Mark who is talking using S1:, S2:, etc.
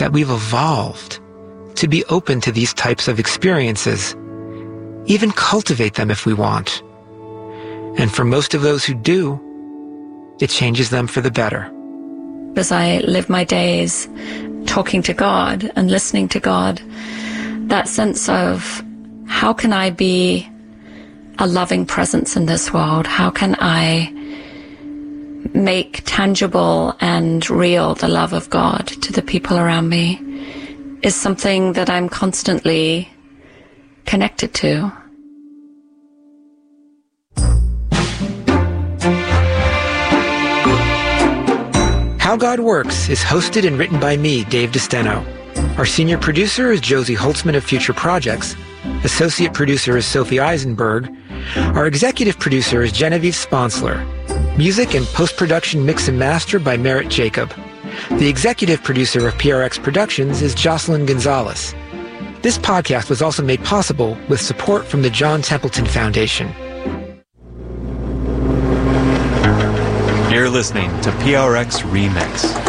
S1: that we've evolved to be open to these types of experiences, even cultivate them if we want. And for most of those who do, it changes them for the better.
S2: As I live my days talking to God and listening to God, that sense of how can I be a loving presence in this world? How can I make tangible and real the love of God to the people around me is something that I'm constantly connected to.
S1: How God Works is hosted and written by me, Dave DeSteno. Our senior producer is Josie Holtzman of Future Projects. Associate producer is Sophie Eisenberg. Our executive producer is Genevieve Sponsler. Music and post-production mix and master by Merritt Jacob. The executive producer of PRX Productions is Jocelyn Gonzalez. This podcast was also made possible with support from the John Templeton Foundation.
S3: You're listening to PRX Remix.